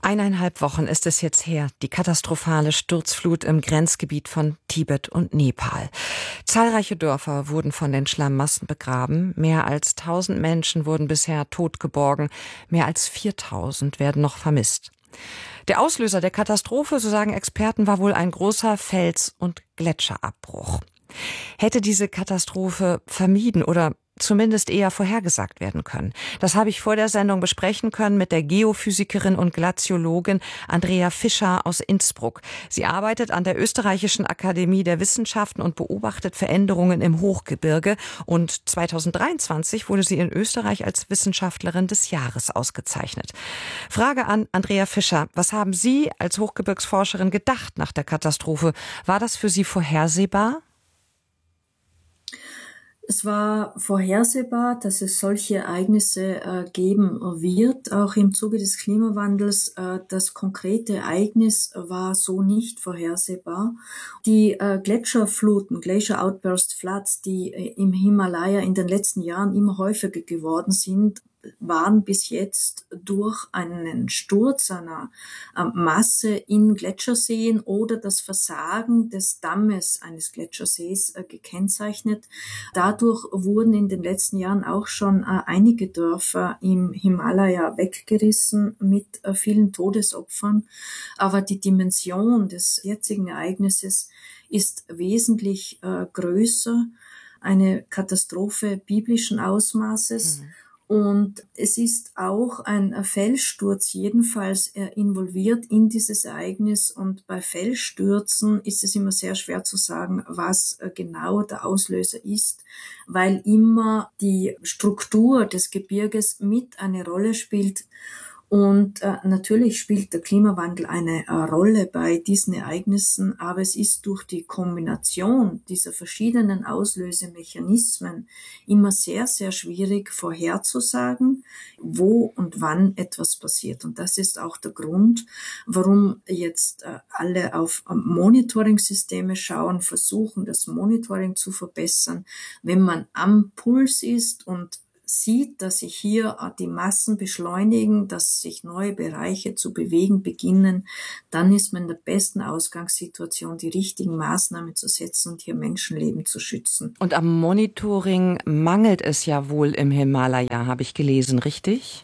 1,5 Wochen ist es jetzt her, die katastrophale Sturzflut im Grenzgebiet von Tibet und Nepal. Zahlreiche Dörfer wurden von den Schlammmassen begraben. Mehr als 1.000 Menschen wurden bisher tot geborgen. Mehr als 4.000 werden noch vermisst. Der Auslöser der Katastrophe, so sagen Experten, war wohl ein großer Fels- und Gletscherabbruch. Hätte diese Katastrophe vermieden oder zumindest eher vorhergesagt werden können? Das habe ich vor der Sendung besprechen können mit der Geophysikerin und Glaziologin Andrea Fischer aus Innsbruck. Sie arbeitet an der Österreichischen Akademie der Wissenschaften und beobachtet Veränderungen im Hochgebirge. Und 2023 wurde sie in Österreich als Wissenschaftlerin des Jahres ausgezeichnet. Frage an Andrea Fischer. Was haben Sie als Hochgebirgsforscherin gedacht nach der Katastrophe? War das für Sie vorhersehbar? Es war vorhersehbar, dass es solche Ereignisse geben wird, auch im Zuge des Klimawandels. Das konkrete Ereignis war so nicht vorhersehbar. Die Gletscherfluten, Glacier Outburst Floods, die im Himalaya in den letzten Jahren immer häufiger geworden sind, waren bis jetzt durch einen Sturz einer Masse in Gletscherseen oder das Versagen des Dammes eines Gletschersees gekennzeichnet. Dadurch wurden in den letzten Jahren auch schon einige Dörfer im Himalaya weggerissen mit vielen Todesopfern. Aber die Dimension des jetzigen Ereignisses ist wesentlich größer. Eine Katastrophe biblischen Ausmaßes. Und es ist auch ein Felssturz jedenfalls involviert in dieses Ereignis. Und bei Felsstürzen ist es immer sehr schwer zu sagen, was genau der Auslöser ist, weil immer die Struktur des Gebirges mit eine Rolle spielt. Und natürlich spielt der Klimawandel eine Rolle bei diesen Ereignissen, aber es ist durch die Kombination dieser verschiedenen Auslösemechanismen immer sehr, sehr schwierig vorherzusagen, wo und wann etwas passiert. Und das ist auch der Grund, warum jetzt alle auf Monitoring-Systeme schauen, versuchen, das Monitoring zu verbessern. Wenn man am Puls ist und sieht, dass sich hier die Massen beschleunigen, dass sich neue Bereiche zu bewegen beginnen, dann ist man in der besten Ausgangssituation, die richtigen Maßnahmen zu setzen und hier Menschenleben zu schützen. Und am Monitoring mangelt es ja wohl im Himalaya, habe ich gelesen, richtig?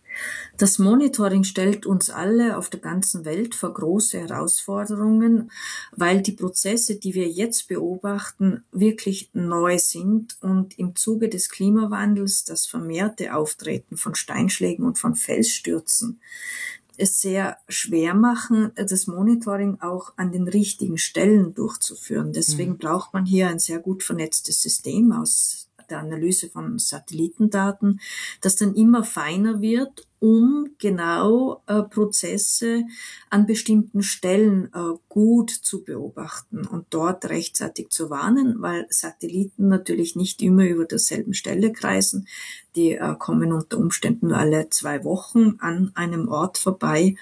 Das Monitoring stellt uns alle auf der ganzen Welt vor große Herausforderungen, weil die Prozesse, die wir jetzt beobachten, wirklich neu sind und im Zuge des Klimawandels das vermehrte Auftreten von Steinschlägen und von Felsstürzen es sehr schwer machen, das Monitoring auch an den richtigen Stellen durchzuführen. Deswegen braucht man hier ein sehr gut vernetztes System aus der Analyse von Satellitendaten, das dann immer feiner wird, um genau Prozesse an bestimmten Stellen gut zu beobachten und dort rechtzeitig zu warnen, weil Satelliten natürlich nicht immer über derselben Stelle kreisen. Die kommen unter Umständen nur alle 2 Wochen an einem Ort vorbei.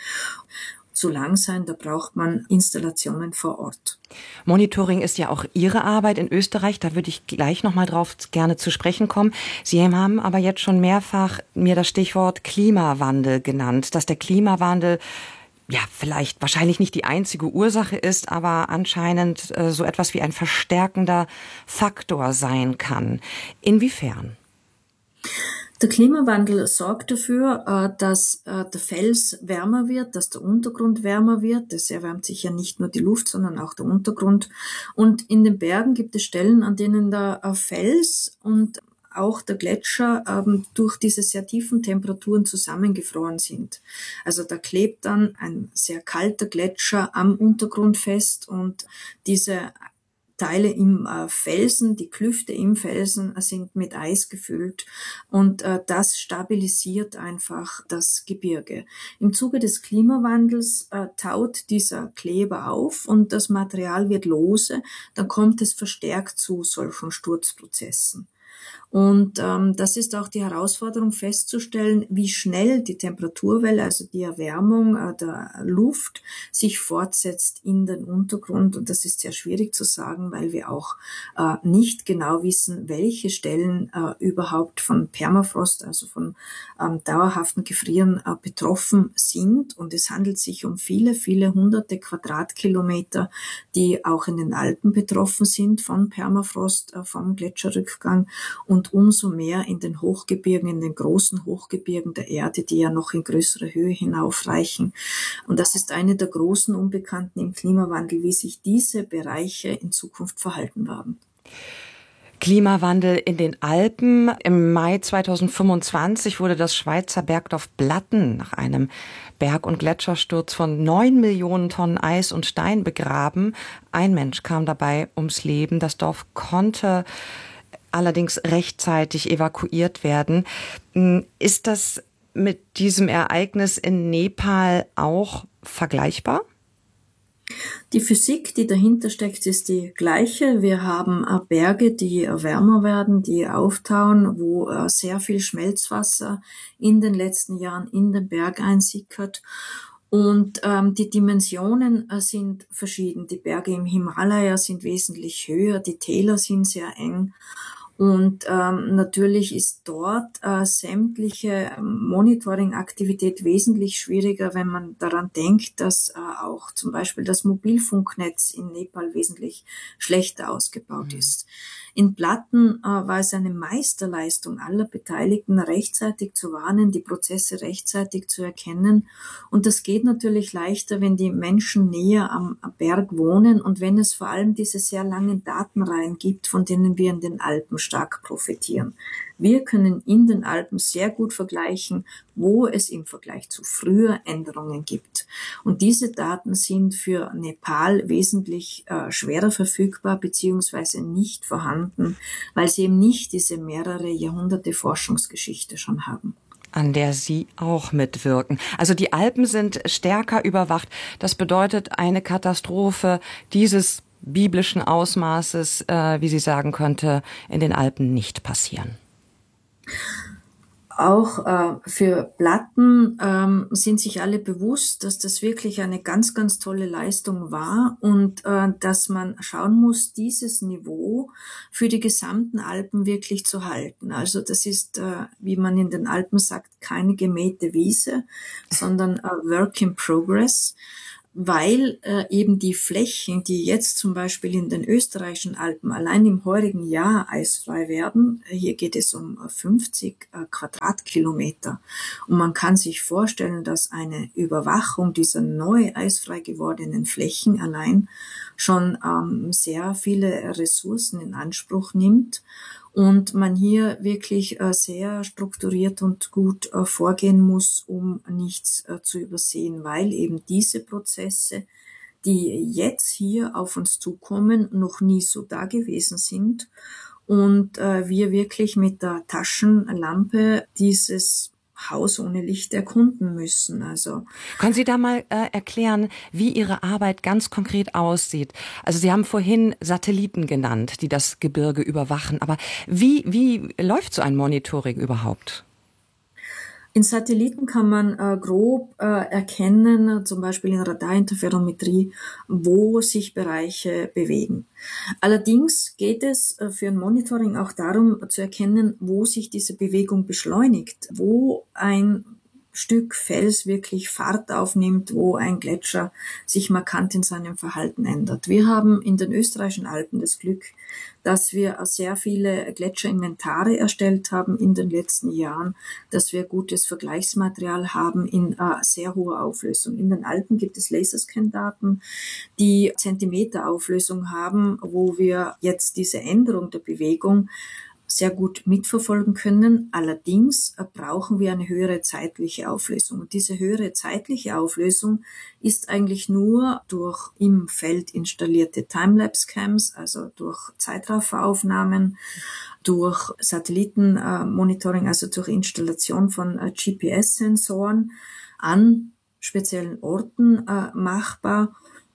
Zu lang sein, da braucht man Installationen vor Ort. Monitoring ist ja auch Ihre Arbeit in Österreich, da würde ich gleich noch mal drauf gerne zu sprechen kommen. Sie haben aber jetzt schon mehrfach mir das Stichwort Klimawandel genannt, dass der Klimawandel ja vielleicht wahrscheinlich nicht die einzige Ursache ist, aber anscheinend so etwas wie ein verstärkender Faktor sein kann. Inwiefern? Der Klimawandel sorgt dafür, dass der Fels wärmer wird, dass der Untergrund wärmer wird. Es erwärmt sich ja nicht nur die Luft, sondern auch der Untergrund. Und in den Bergen gibt es Stellen, an denen der Fels und auch der Gletscher durch diese sehr tiefen Temperaturen zusammengefroren sind. Also da klebt dann ein sehr kalter Gletscher am Untergrund fest und diese Teile im Felsen, die Klüfte im Felsen sind mit Eis gefüllt und das stabilisiert einfach das Gebirge. Im Zuge des Klimawandels taut dieser Kleber auf und das Material wird lose, dann kommt es verstärkt zu solchen Sturzprozessen. Und das ist auch die Herausforderung festzustellen, wie schnell die Temperaturwelle, also die Erwärmung der Luft, sich fortsetzt in den Untergrund. Und das ist sehr schwierig zu sagen, weil wir auch nicht genau wissen, welche Stellen überhaupt von Permafrost, also von dauerhaften Gefrieren betroffen sind. Und es handelt sich um viele, viele hunderte Quadratkilometer, die auch in den Alpen betroffen sind von Permafrost, vom Gletscherrückgang und umso mehr in den Hochgebirgen, in den großen Hochgebirgen der Erde, die ja noch in größere Höhe hinaufreichen. Und das ist eine der großen Unbekannten im Klimawandel, wie sich diese Bereiche in Zukunft verhalten werden. Klimawandel in den Alpen. Im Mai 2025 wurde das Schweizer Bergdorf Blatten nach einem Berg- und Gletschersturz von 9 Millionen Tonnen Eis und Stein begraben. Ein Mensch kam dabei ums Leben. Das Dorf konnte allerdings rechtzeitig evakuiert werden. Ist das mit diesem Ereignis in Nepal auch vergleichbar? Die Physik, die dahinter steckt, ist die gleiche. Wir haben Berge, die wärmer werden, die auftauen, wo sehr viel Schmelzwasser in den letzten Jahren in den Berg einsickert. Und die Dimensionen sind verschieden. Die Berge im Himalaya sind wesentlich höher, die Täler sind sehr eng. Und natürlich ist dort sämtliche Monitoring-Aktivität wesentlich schwieriger, wenn man daran denkt, dass auch zum Beispiel das Mobilfunknetz in Nepal wesentlich schlechter ausgebaut ist. In Blatten war es eine Meisterleistung aller Beteiligten, rechtzeitig zu warnen, die Prozesse rechtzeitig zu erkennen. Und das geht natürlich leichter, wenn die Menschen näher am Berg wohnen und wenn es vor allem diese sehr langen Datenreihen gibt, von denen wir in den Alpen stark profitieren. Wir können in den Alpen sehr gut vergleichen, wo es im Vergleich zu früher Änderungen gibt. Und diese Daten sind für Nepal wesentlich schwerer verfügbar beziehungsweise nicht vorhanden, weil sie eben nicht diese mehrere Jahrhunderte Forschungsgeschichte schon haben. An der Sie auch mitwirken. Also die Alpen sind stärker überwacht. Das bedeutet, eine Katastrophe dieses biblischen Ausmaßes, wie sie sagen könnte, in den Alpen nicht passieren. Auch für Blatten sind sich alle bewusst, dass das wirklich eine ganz, ganz tolle Leistung war und dass man schauen muss, dieses Niveau für die gesamten Alpen wirklich zu halten. Also das ist, wie man in den Alpen sagt, keine gemähte Wiese, sondern Work in Progress. Weil eben die Flächen, die jetzt zum Beispiel in den österreichischen Alpen allein im heurigen Jahr eisfrei werden, hier geht es um 50 Quadratkilometer. Und man kann sich vorstellen, dass eine Überwachung dieser neu eisfrei gewordenen Flächen allein schon sehr viele Ressourcen in Anspruch nimmt. Und man hier wirklich sehr strukturiert und gut vorgehen muss, um nichts zu übersehen, weil eben diese Prozesse, die jetzt hier auf uns zukommen, noch nie so da gewesen sind und wir wirklich mit der Taschenlampe dieses Haus ohne Licht erkunden müssen. Also können Sie da mal erklären, wie Ihre Arbeit ganz konkret aussieht? Also Sie haben vorhin Satelliten genannt, die das Gebirge überwachen. Aber wie läuft so ein Monitoring überhaupt? In Satelliten kann man grob erkennen, zum Beispiel in Radarinterferometrie, wo sich Bereiche bewegen. Allerdings geht es für ein Monitoring auch darum zu erkennen, wo sich diese Bewegung beschleunigt, wo ein Stück Fels wirklich Fahrt aufnimmt, wo ein Gletscher sich markant in seinem Verhalten ändert. Wir haben in den österreichischen Alpen das Glück, dass wir sehr viele Gletscherinventare erstellt haben in den letzten Jahren, dass wir gutes Vergleichsmaterial haben in sehr hoher Auflösung. In den Alpen gibt es Laserscan-Daten, die Zentimeterauflösung haben, wo wir jetzt diese Änderung der Bewegung sehr gut mitverfolgen können. Allerdings brauchen wir eine höhere zeitliche Auflösung. Und diese höhere zeitliche Auflösung ist eigentlich nur durch im Feld installierte Timelapse-Cams, also durch Zeitrafferaufnahmen, durch Satellitenmonitoring, also durch Installation von GPS-Sensoren an speziellen Orten machbar.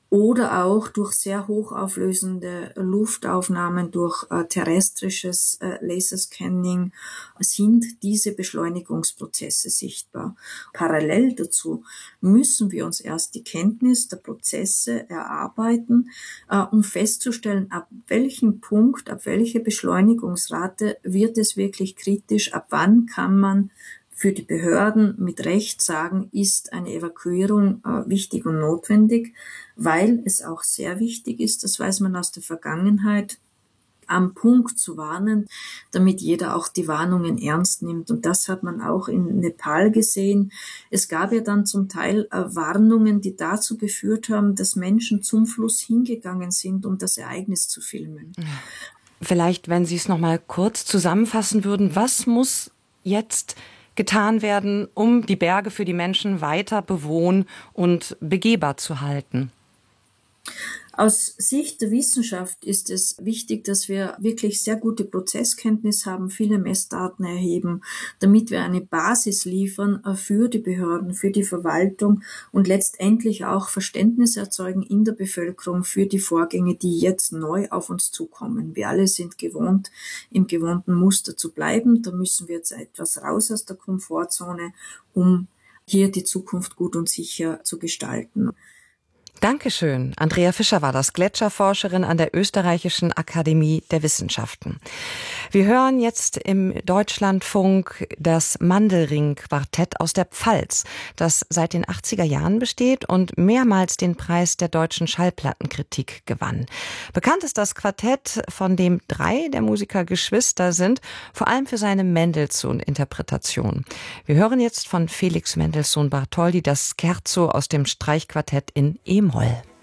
oder auch durch sehr hochauflösende Luftaufnahmen, durch terrestrisches Laserscanning sind diese Beschleunigungsprozesse sichtbar. Parallel dazu müssen wir uns erst die Kenntnis der Prozesse erarbeiten, um festzustellen, ab welchem Punkt, ab welcher Beschleunigungsrate wird es wirklich kritisch, ab wann kann man für die Behörden mit Recht sagen, ist eine Evakuierung wichtig und notwendig, weil es auch sehr wichtig ist, das weiß man aus der Vergangenheit, am Punkt zu warnen, damit jeder auch die Warnungen ernst nimmt. Und das hat man auch in Nepal gesehen. Es gab ja dann zum Teil Warnungen, die dazu geführt haben, dass Menschen zum Fluss hingegangen sind, um das Ereignis zu filmen. Vielleicht, wenn Sie es noch mal kurz zusammenfassen würden, was muss jetzt getan werden, um die Berge für die Menschen weiter bewohnt und begehbar zu halten? Aus Sicht der Wissenschaft ist es wichtig, dass wir wirklich sehr gute Prozesskenntnis haben, viele Messdaten erheben, damit wir eine Basis liefern für die Behörden, für die Verwaltung und letztendlich auch Verständnis erzeugen in der Bevölkerung für die Vorgänge, die jetzt neu auf uns zukommen. Wir alle sind gewohnt, im gewohnten Muster zu bleiben. Da müssen wir jetzt etwas raus aus der Komfortzone, um hier die Zukunft gut und sicher zu gestalten. Dankeschön. Andrea Fischer war das, Gletscherforscherin an der Österreichischen Akademie der Wissenschaften. Wir hören jetzt im Deutschlandfunk das Mandelring-Quartett aus der Pfalz, das seit den 80er Jahren besteht und mehrmals den Preis der deutschen Schallplattenkritik gewann. Bekannt ist das Quartett, von dem 3 der Musiker Geschwister sind, vor allem für seine Mendelssohn-Interpretation. Wir hören jetzt von Felix Mendelssohn Bartholdy das Scherzo aus dem Streichquartett in E-Moll.